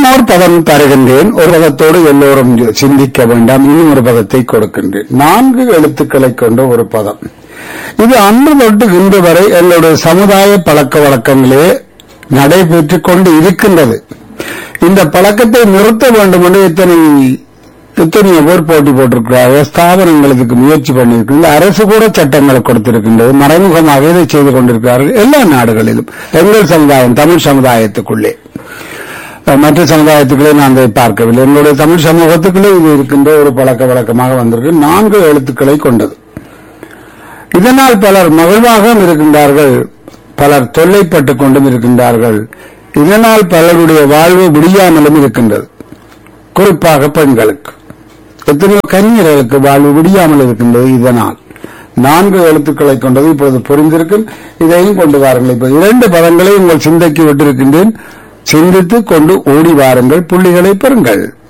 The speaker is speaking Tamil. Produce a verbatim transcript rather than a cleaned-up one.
ஒரு பதம் தருகின்றேன். ஒரு பதத்தோடு எல்லோரும் சிந்திக்க வேண்டாம். இன்னும் ஒரு பதத்தை கொடுக்கின்றேன். நான்கு எழுத்துக்களை கொண்ட ஒரு பதம். இது அன்று தொட்டு இன்று வரை எங்களுடைய சமுதாய பழக்க வழக்கங்களே நடைபெற்றுக் கொண்டு இருக்கின்றது. இந்த பழக்கத்தை நிறுத்த வேண்டும் என்று எத்தனை எத்தனையோ பேர் போட்டி போட்டிருக்கிறார்கள். ஸ்தாபனங்கள் இதுக்கு முயற்சி பண்ணியிருக்கின்றன. அரசு கூட சட்டங்களை கொடுத்திருக்கின்றது. மறைமுகமாக இதை செய்து கொண்டிருக்கிறார்கள் எல்லா நாடுகளிலும். எங்கள் சமுதாயம் தமிழ் சமுதாயத்துக்குள்ளே, மற்ற சமுதாயத்துக்குள்ளே நான் அதை பார்க்கவில்லை. எங்களுடைய தமிழ் சமூகத்துக்குள்ளே இது இருக்கின்ற ஒரு பழக்க வழக்கமாக வந்திருக்கு. நான்கு எழுத்துக்களை கொண்டது. இதனால் பலர் மகிழ்வாகவும் இருக்கின்றார்கள், பலர் தொல்லைப்பட்டுக் கொண்டும் இருக்கின்றார்கள். இதனால் பலருடைய வாழ்வு முடியாமலும் இருக்கின்றது. குறிப்பாக பெண்களுக்கு, எத்தனையோ கன்னியர்களுக்கு வாழ்வு முடியாமல் இருக்கின்றது. இதனால் நான்கு எழுத்துக்களை கொண்டது. இப்பொழுது புரிந்திருக்கும். இதையும் கொண்டு வாருங்கள். இப்ப இரண்டு பதங்களை உங்கள் சிந்தைக்கு விட்டிருக்கின்றேன். சிந்தித்துக் கொண்டு ஓடி வாருங்கள். புள்ளிகளை பெறுங்கள்.